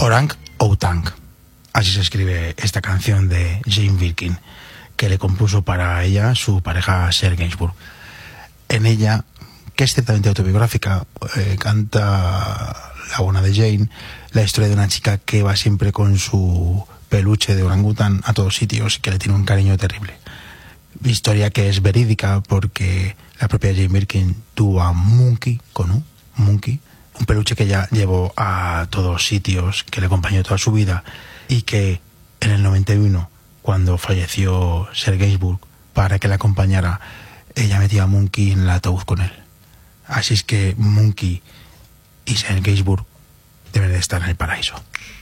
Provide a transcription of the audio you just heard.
Orang Outang. Así se escribe esta canción de Jane Birkin, que le compuso para ella su pareja Serge Gainsbourg. En ella, que es ciertamente autobiográfica, canta la buena de Jane la historia de una chica que va siempre con su peluche de orangután a todos sitios y que le tiene un cariño terrible. Historia que es verídica porque la propia Jane Birkin tuvo a Monkey, Monkey, un peluche que ella llevó a todos sitios, que le acompañó toda su vida y que en el 91, cuando falleció Serge Gainsbourg, para que le acompañara, ella metía a Monkey en el ataúd con él. Así es que Monkey y Serge Gainsbourg deben de estar en el paraíso.